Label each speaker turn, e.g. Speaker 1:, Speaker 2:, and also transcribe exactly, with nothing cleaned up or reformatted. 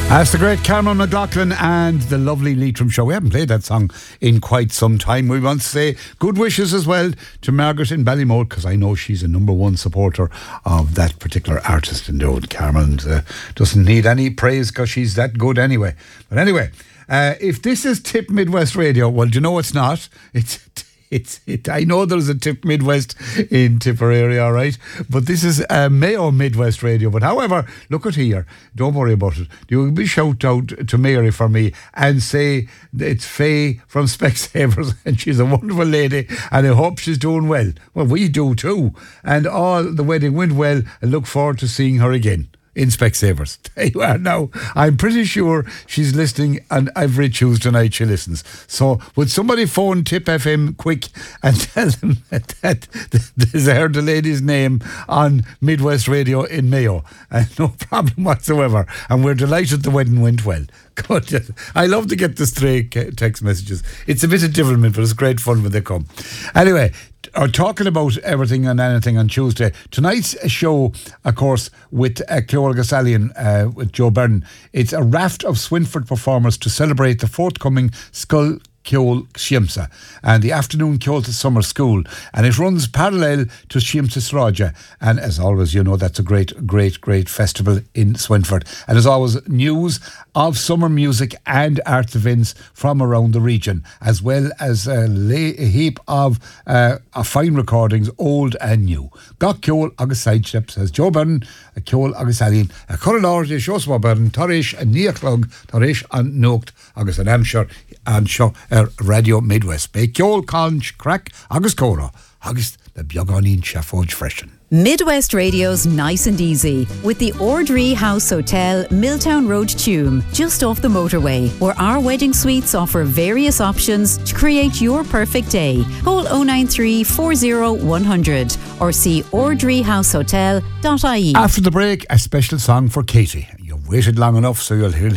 Speaker 1: That's the great Cameron McLaughlin and the lovely Leitrim Show. We haven't played that song in quite some time. We want to say good wishes as well to Margaret in Ballymote, because I know she's a number one supporter of that particular artist. And old Cameron uh, doesn't need any praise because she's that good anyway. But anyway, uh, if this is Tip Midwest Radio, well, do you know it's not? It's It's it. I know there's a Tip Midwest in Tipperary, all right, but this is uh, Mayo Midwest Radio. But however, look at here. Don't worry about it. You will shout out to Mary for me and say it's Faye from Specsavers, and she's a wonderful lady, and I hope she's doing well. Well, we do too, and all the wedding went well. I look forward to seeing her again in Specsavers. There you are now. I'm pretty sure she's listening on every Tuesday night she listens. So would somebody phone Tip F M quick and tell them that, that there's heard the lady's name on Midwest Radio in Mayo? Uh, no problem whatsoever. And we're delighted the wedding went well. God, I love to get the stray text messages. It's a bit of devilment, but it's great fun when they come. Anyway, are talking about everything and anything on Tuesday. Tonight's show, of course, with uh, Ceol Gasalian, uh, with Joe Byrne. It's a raft of Swinford performers to celebrate the forthcoming Skull Ceol Shiamsa and the afternoon Ceolta Summer School, and it runs parallel to Shiamsa Sraja. And as always, you know, that's a great, great, great festival in Swinford. And as always, news of summer music and arts events from around the region, as well as a, lay, a heap of uh, fine recordings, old and new. Gach Ceol agus sidestep, says Joe Byrne, a Ceol agus Alien, a Corridor de Shoswa Byrne, Tarish and Niaclog, Tarish and Nocht, agus an Amshire and Shaw er Radio Midwest. Be Ceol Conch Crack, agus Cora, agus the Bioganin Shafoj Freshen.
Speaker 2: Midwest Radio's Nice and Easy with the Ordree House Hotel, Milltown Road, Tuam, just off the motorway, where our wedding suites offer various options to create your perfect day. Call oh nine three, four oh, one hundred or see ordree house hotel dot I E.
Speaker 1: After the break, a special song for Katie. You've waited long enough, so you'll hear